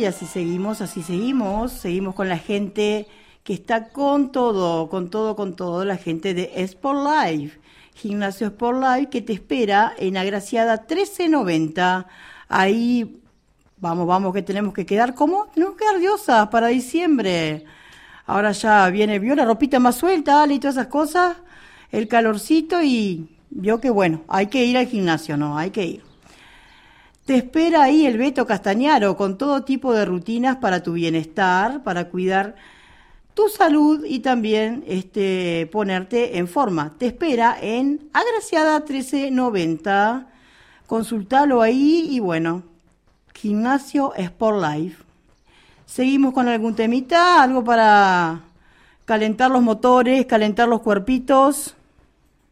así seguimos con la gente que está con todo, la gente de Sport Life, Gimnasio Sport Life, que te espera en Agraciada 1390. Ahí, vamos, que tenemos que quedar, ¿cómo? Tenemos que quedar diosas para diciembre. Ahora ya vio la ropita más suelta, Ale, y todas esas cosas, el calorcito, y vio que bueno, hay que ir al gimnasio, ¿no? Hay que ir. Te espera ahí el Beto Castañaro con todo tipo de rutinas para tu bienestar, para cuidar tu salud y también ponerte en forma. Te espera en Agraciada 1390. Consultalo ahí y bueno, Gimnasio Sport Life. Seguimos con algún temita, algo para calentar los motores, calentar los cuerpitos.